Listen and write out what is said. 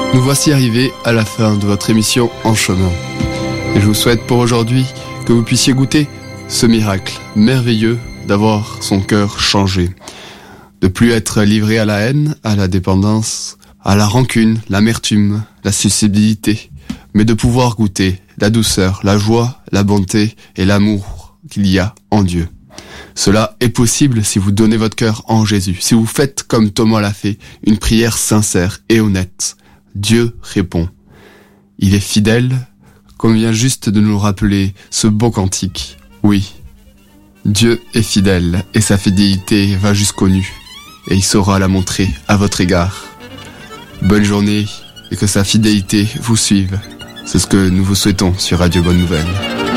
Nous voici arrivés à la fin de votre émission En Chemin. Et je vous souhaite pour aujourd'hui que vous puissiez goûter ce miracle merveilleux d'avoir son cœur changé. De plus être livré à la haine, à la dépendance, à la rancune, l'amertume, la susceptibilité, mais de pouvoir goûter la douceur, la joie, la bonté et l'amour qu'il y a en Dieu. Cela est possible si vous donnez votre cœur en Jésus, si vous faites comme Thomas l'a fait, une prière sincère et honnête. Dieu répond. Il est fidèle, comme vient juste de nous rappeler ce beau cantique. Oui, Dieu est fidèle et sa fidélité va jusqu'aux nues, et il saura la montrer à votre égard. Bonne journée et que sa fidélité vous suive. C'est ce que nous vous souhaitons sur Radio Bonne Nouvelle.